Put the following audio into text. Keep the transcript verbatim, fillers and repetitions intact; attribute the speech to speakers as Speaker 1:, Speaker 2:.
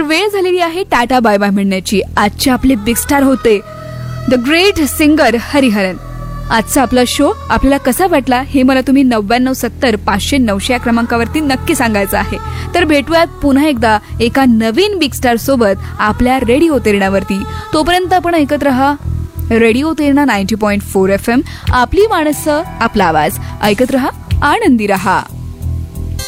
Speaker 1: वेळ झालेली आहे टाटा बाय बाय म्हणण्याची. आजचे आपले बिग स्टार होते द ग्रेट सिंगर हरिहरन. आजचा आपला शो आपल्याला कसा वाटला हे मला तुम्ही नव्याण्णव सत्तर पाचशे नऊशे या क्रमांकावरती नक्की सांगायचं आहे. तर भेटूयात पुन्हा एकदा एका नवीन बिग स्टार सोबत आपल्या रेडिओ तेरणावरती. तोपर्यंत आपण ऐकत रहा radio Terna ninety point four F M. आपली माणसं आपला आवाज. ऐकत रहा, आनंदी रहा.